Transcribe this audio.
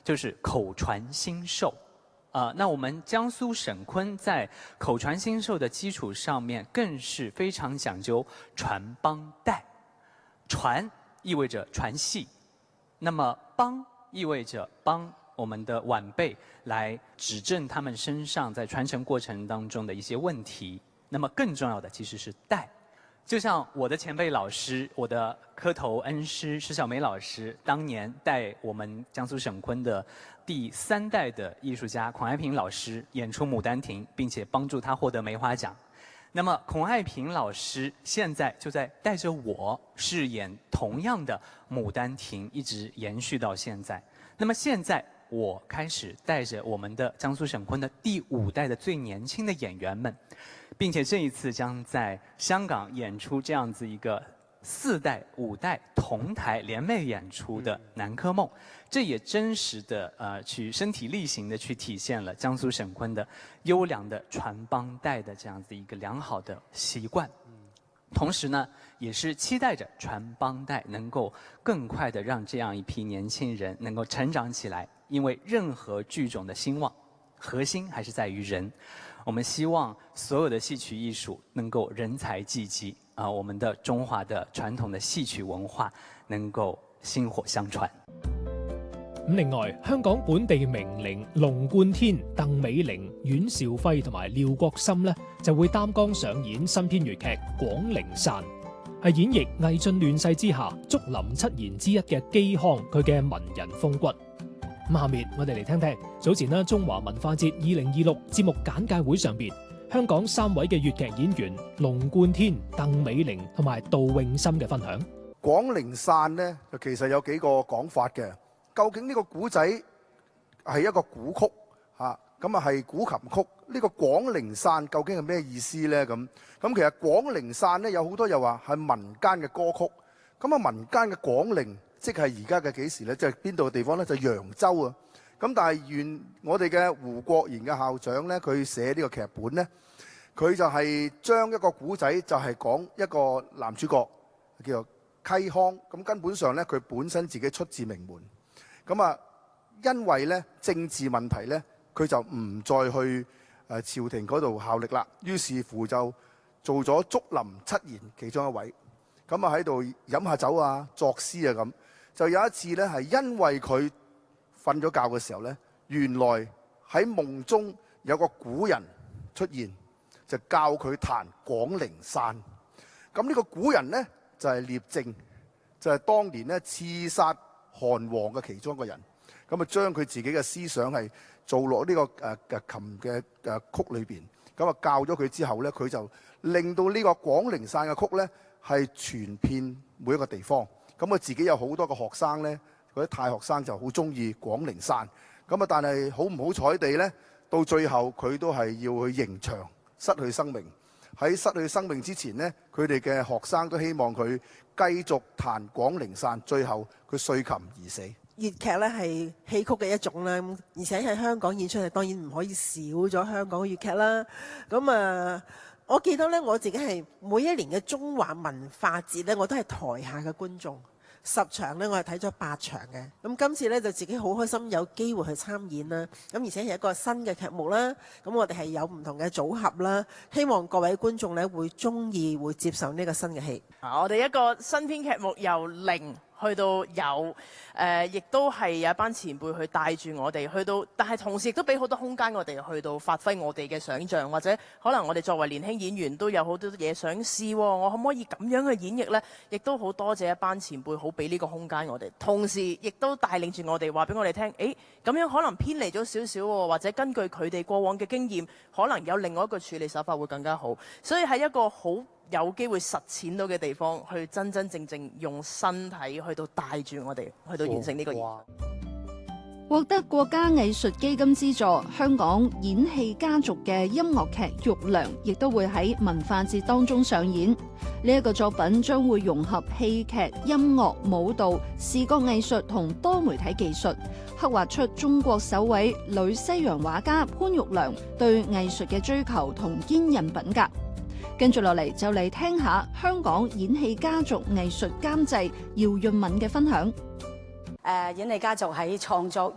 就是口傳心授。那我们江苏省昆在口傳心授的基礎上面，更是非常講究傳幫帶。傳意味着傳系，那麼幫意味着幫我們的晚輩來指正他們身上在傳承過程當中的一些問題。那麼更重要的其實是帶。就像我的前輩老師，我的磕頭恩師施小梅老師，當年帶我們江蘇省昆的第3代的藝術家孔愛萍老師演出《牡丹亭》，並且幫助他獲得梅花獎。那麼孔愛萍老師現在就在帶着我飾演同樣的《牡丹亭》，一直延續到現在。那麼現在我開始帶着我們的江蘇省昆的第5代的最年輕的演員們，並且這一次將在香港演出這樣子一個4代、5代同台聯袂演出的《南柯夢》，這也真實的去身體力行的去體現了江蘇省昆的優良的傳幫帶的這樣子一個良好的習慣。同時呢，也是期待着傳幫帶能夠更快的讓這樣一批年輕人能夠成長起來，因為任何劇種的興旺，核心還是在於人。我們希望所有的戲曲藝術能夠人才濟濟，我們的中華的傳統的戲曲文化能夠薪火相傳。 另外，香港本地名伶龍貫天、鄧美玲、阮兆輝同埋廖國森呢，就會擔綱上演新編粵劇《廣陵散》，係演繹魏晉亂世之下竹林七賢之一嘅嵇康佢嘅文人風骨。下面我哋嚟聽聽早前呢中華文化節2026節目簡介會上邊，香港3位嘅粵劇演員龍貫天、鄧美玲同埋杜詠心嘅分享。 廣陵散呢，就其實有幾個講法嘅。究竟呢個古仔係一個古曲咁啊係古琴曲。呢個廣陵散究竟係咩意思呢？咁其實廣陵散呢，有好多又話係民間嘅歌曲。咁啊民間嘅廣陵，即係而家嘅幾時呢？即係邊度嘅地方呢？就揚州啊。咁但係我哋嘅胡國賢嘅校長呢，佢寫呢個劇本呢，佢就係將一個古仔就係講一個男主角叫做嵇康。咁根本上呢，佢本身自己出自名門。咁啊，因為咧政治問題咧，佢就唔再去朝廷嗰度效力啦。於是乎就做咗竹林七賢其中一位。咁啊喺度飲下酒啊，作詩啊咁。就有一次咧，係因為佢瞓咗覺嘅時候咧，原來喺夢中有個古人出現，就教佢彈廣陵散。咁呢個古人咧就係聶政，就係當年咧刺殺韓王嘅其中一個人。咁啊將佢自己嘅思想係做落呢個琴嘅曲裏邊。咁啊教咗佢之後咧，佢就令到呢個廣陵散嘅曲咧係傳遍每一個地方。咁啊自己有好多個學生咧，嗰啲太學生就好中意廣陵散。咁啊但係好唔好彩地咧，到最後佢都係要去刑場，失去生命。喺失去生命之前呢，佢哋嘅學生都希望佢繼續彈廣陵散，最後佢碎琴而死。 粵劇咧係戲曲嘅一種啦，而且喺香港演出係當然唔可以少咗香港嘅粵劇啦。咁啊，我記得咧我自己係每一年嘅中華文化節咧，我都係台下嘅觀眾。10場咧，我係睇咗8場嘅。咁今次咧就自己好開心有機會去參演啦。咁而且係一個新嘅劇目啦。咁我哋係有唔同嘅組合啦。希望各位觀眾咧會中意，會接受呢個新嘅戲。 我哋一個新編劇目由零去到有，亦都係有一班前輩去帶住我哋去到，但係同時亦都俾好多空間我哋去到發揮我哋嘅想像，或者可能我哋作為年輕演員都有好多嘢想試，我可唔可以咁樣去演繹呢？亦都好多謝一班前輩好俾呢個空間我哋，同時亦都帶領住我哋話俾我哋聽，咁樣可能偏離咗少少喎，或者根據佢哋過往嘅經驗，可能有另外一個處理手法會更加好，所以係一個好有機會實踐到嘅地方，去真真正正用身體去到帶住我哋去到完成呢個演出。 獲得國家藝術基金資助，香港演戲家族嘅音樂劇《玉娘》亦都會喺文化節當中上演。呢一個作品將會融合戲劇、音樂、舞蹈、視覺藝術同多媒體技術，刻畫出中國首位女西洋畫家潘玉良對藝術嘅追求同堅韌品格。跟住落嚟就嚟聽下香港演戲家族藝術監製姚潤敏嘅分享。 演戲家族喺創作